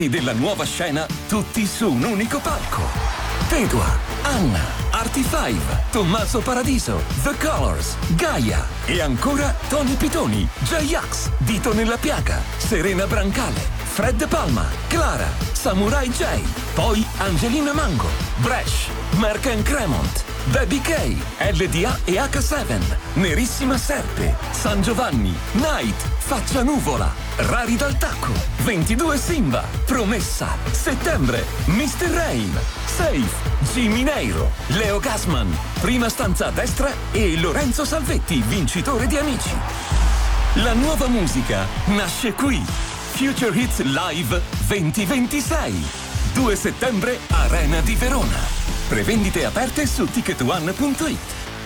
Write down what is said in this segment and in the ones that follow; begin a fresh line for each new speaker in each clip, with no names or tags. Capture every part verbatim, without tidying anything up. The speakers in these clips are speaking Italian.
della nuova scena, tutti su un unico palco. Pedua, Anna, Artie Five, Tommaso Paradiso, The Colors, Gaia e ancora Tony Pitoni, J-Ax, Dito nella Piaga, Serena Brancale, Fred Palma, Clara, Samurai J, poi Angelina Mango, Bresh, Mark and Cremont, Baby K, L D A e H sette, Nerissima Serpe, San Giovanni, Night, Faccia Nuvola, Rari dal Tacco, ventidue Simba, Promessa, Settembre, mister Rain, Safe, Jimmy Neiro, Leo Gasman, Prima stanza a destra e Lorenzo Salvetti, vincitore di Amici. La nuova musica nasce qui. Future Hits Live duemilaventisei. due settembre, Arena di Verona. Prevendite aperte su ticket one punto it.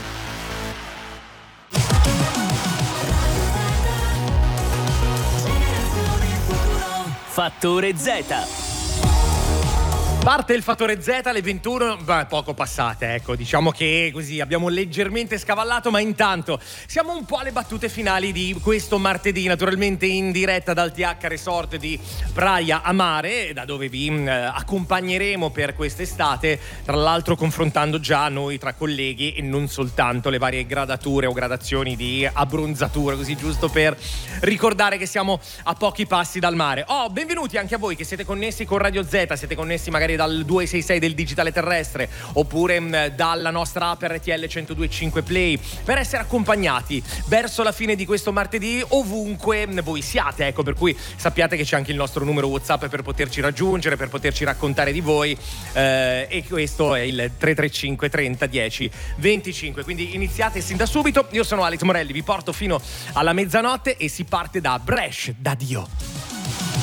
Fattore Z.
Parte il Fattore Z alle ventuno, beh, poco passate, ecco, diciamo che così abbiamo leggermente scavallato, ma intanto siamo un po' alle battute finali di questo martedì, naturalmente in diretta dal T H Resort di Praia a Mare, da dove vi eh, accompagneremo per quest'estate, tra l'altro confrontando già noi tra colleghi e non soltanto le varie gradature o gradazioni di abbronzatura, così giusto per ricordare che siamo a pochi passi dal mare. Oh, benvenuti anche a voi che siete connessi con Radio Z, siete connessi magari dal duecentosessantasei del digitale terrestre oppure mh, dalla nostra app R T L centodue e cinque Play, per essere accompagnati verso la fine di questo martedì ovunque mh, voi siate, ecco, per cui sappiate che c'è anche il nostro numero WhatsApp per poterci raggiungere, per poterci raccontare di voi, eh, e questo è il tre tre cinque trenta dieci venticinque, quindi iniziate sin da subito. Io sono Alex Morelli, vi porto fino alla mezzanotte e si parte da Bresh, da Dio.